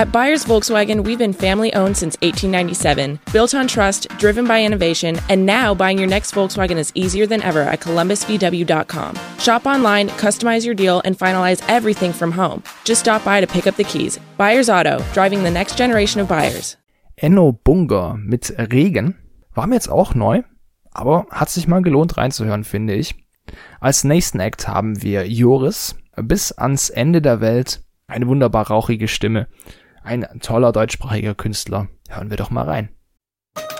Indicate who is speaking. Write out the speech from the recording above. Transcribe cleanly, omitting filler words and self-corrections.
Speaker 1: At Byers Volkswagen, we've been family-owned since 1897, built on trust, driven by innovation, and now buying your next Volkswagen is easier than ever at columbusvw.com. Shop online, customize your deal, and finalize everything from home. Just stop by to pick up the keys. Byers Auto, driving the next generation of buyers.
Speaker 2: Enno Bunga mit Regen war mir jetzt auch neu, aber hat sich mal gelohnt reinzuhören, finde ich. Als nächsten Act haben wir Joris, bis ans Ende der Welt, eine wunderbar rauchige Stimme. Ein toller deutschsprachiger Künstler. Hören wir doch mal rein.